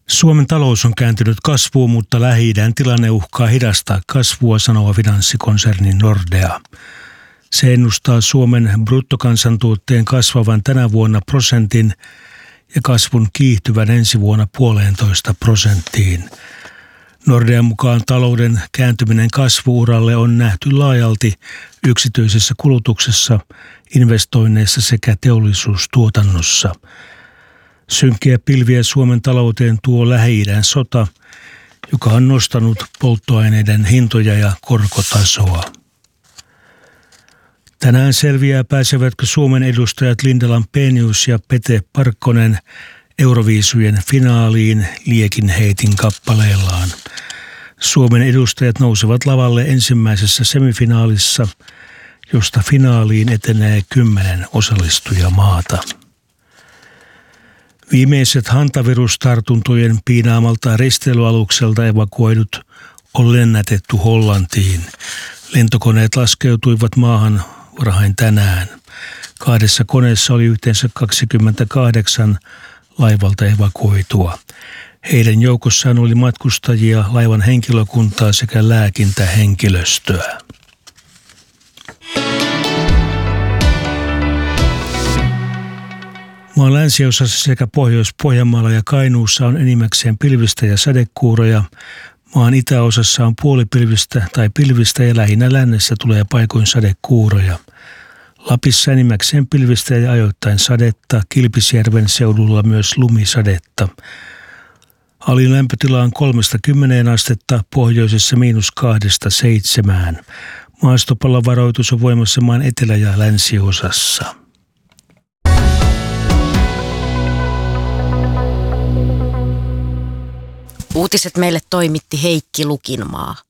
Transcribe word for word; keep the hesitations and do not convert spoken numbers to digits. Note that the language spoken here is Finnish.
Suomen talous on kääntynyt kasvuun, mutta Lähi-idän tilanne uhkaa hidastaa kasvua, sanoo finanssikonserni Nordea. Se ennustaa Suomen bruttokansantuotteen kasvavan tänä vuonna prosentin ja kasvun kiihtyvän ensi vuonna puolentoista prosenttiin. Nordean mukaan talouden kääntyminen kasvu-uralle on nähty laajalti yksityisessä kulutuksessa, investoinneissa sekä teollisuustuotannossa. Synkkiä pilviä Suomen talouteen tuo Lähi-idän sota, joka on nostanut polttoaineiden hintoja ja korkotasoa. Tänään selviää, pääsevätkö Suomen edustajat Linda Lampenius ja Pete Parkkonen Euroviisujen finaaliin Liekin heitin kappaleellaan. Suomen edustajat nousevat lavalle ensimmäisessä semifinaalissa, josta finaaliin etenee kymmenen osallistujamaata. Viimeiset hantavirustartuntojen piinaamalta risteilyalukselta evakuoidut on lennätetty Hollantiin. Lentokoneet laskeutuivat maahan varhain tänään. Kahdessa koneessa oli yhteensä kaksikymmentäkahdeksan laivalta evakuoitua. Heidän joukossaan oli matkustajia, laivan henkilökuntaa sekä lääkintähenkilöstöä. Maan länsiosassa sekä Pohjois-Pohjanmaalla ja Kainuussa on enimmäkseen pilvistä ja sadekuuroja. Maan itäosassa on puolipilvistä tai pilvistä ja lähinnä lännessä tulee paikoin sadekuuroja. Lapissa enimmäkseen pilvistä ja ajoittain sadetta, Kilpisjärven seudulla myös lumisadetta. Alin lämpötila on kolmesta kymmeneen astetta, pohjoisessa miinus kahdesta seitsemään. Maastopallovaroitus on voimassa maan etelä- ja länsiosassa. Uutiset meille toimitti Heikki Lukinmaa.